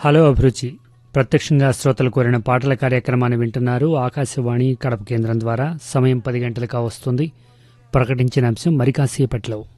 Hello అభిరుచి ప్రత్యక్షంగా శ్రోతలు కోరిన పాటల కార్యక్రమాన్ని వింటున్నారు. ఆకాశవాణి కడప కేంద్రం ద్వారా సమయం 10 గంటలకు వస్తుంది. ప్రకటించిన అంశం మరి కాసేపట్లో.